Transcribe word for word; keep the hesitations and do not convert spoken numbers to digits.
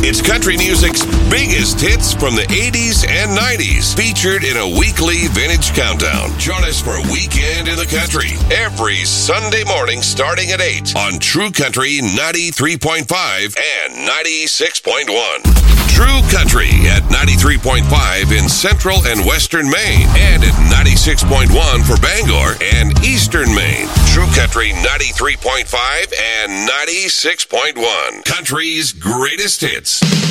It's country music's biggest hits from the eighties and nineties, featured in a weekly vintage countdown. Join us for a weekend in the country every Sunday morning starting at eight on True Country ninety-three point five and ninety-six point one. True Country at ninety-three point five in Central and Western Maine, and at ninety-six point one for Bangor and Eastern Maine. True Country ninety-three point five and ninety-six point one. Country's greatest hits.